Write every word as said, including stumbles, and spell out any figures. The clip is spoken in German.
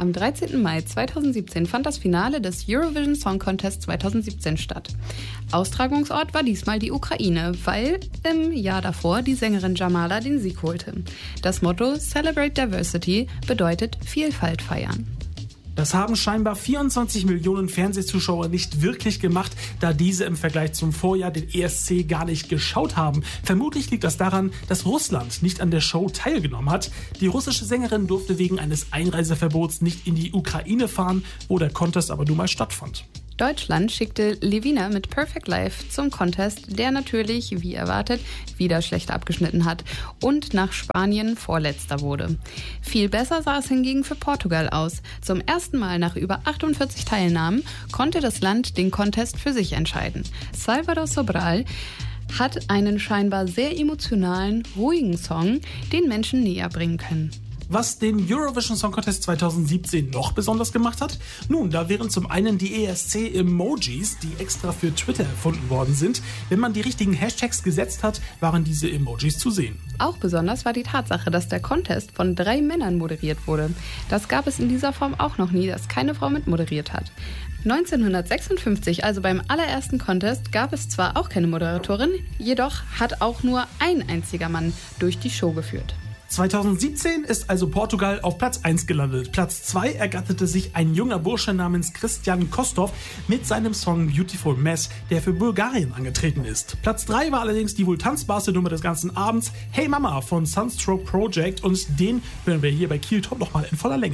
Am dreizehnten Mai zweitausendsiebzehn fand das Finale des Eurovision Song Contest zweitausendsiebzehn statt. Austragungsort war diesmal die Ukraine, weil im Jahr davor die Sängerin Jamala den Sieg holte. Das Motto Celebrate Diversity bedeutet Vielfalt feiern. Das haben scheinbar vierundzwanzig Millionen Fernsehzuschauer nicht wirklich gemacht, da diese im Vergleich zum Vorjahr den E S C gar nicht geschaut haben. Vermutlich liegt das daran, dass Russland nicht an der Show teilgenommen hat. Die russische Sängerin durfte wegen eines Einreiseverbots nicht in die Ukraine fahren, wo der Contest aber nun mal stattfand. Deutschland schickte Levina mit Perfect Life zum Contest, der natürlich, wie erwartet, wieder schlecht abgeschnitten hat und nach Spanien Vorletzter wurde. Viel besser sah es hingegen für Portugal aus. Zum ersten Mal nach über achtundvierzig Teilnahmen konnte das Land den Contest für sich entscheiden. Salvador Sobral hat einen scheinbar sehr emotionalen, ruhigen Song den Menschen näher bringen können. Was den Eurovision Song Contest zweitausendsiebzehn noch besonders gemacht hat? Nun, da wären zum einen die E S C-Emojis, die extra für Twitter erfunden worden sind. Wenn man die richtigen Hashtags gesetzt hat, waren diese Emojis zu sehen. Auch besonders war die Tatsache, dass der Contest von drei Männern moderiert wurde. Das gab es in dieser Form auch noch nie, dass keine Frau mitmoderiert hat. neunzehnhundertsechsundfünfzig, also beim allerersten Contest, gab es zwar auch keine Moderatorin, jedoch hat auch nur ein einziger Mann durch die Show geführt. zweitausendsiebzehn ist also Portugal auf Platz eins gelandet. Platz zwei ergatterte sich ein junger Bursche namens Christian Kostov mit seinem Song Beautiful Mess, der für Bulgarien angetreten ist. Platz drei war allerdings die wohl tanzbarste Nummer des ganzen Abends, Hey Mama von Sunstroke Project, und den hören wir hier bei Kiel Top nochmal in voller Länge.